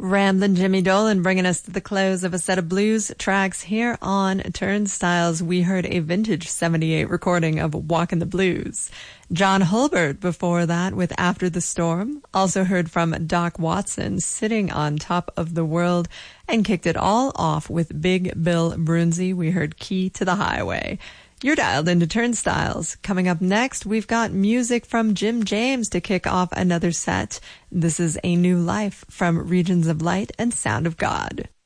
Ramblin' Jimmy Dolan bringing us to the close of a set of blues tracks here on Turnstiles. We heard a vintage 78 recording of Walkin' the Blues. John Hulbert before that with After the Storm. Also heard from Doc Watson, Sitting on Top of the World, and kicked it all off with Big Bill Brunzi. We heard Key to the Highway. You're dialed into Turnstiles. Coming up next, we've got music from Jim James to kick off another set. This is A New Life from Regions of Light and Sound of God.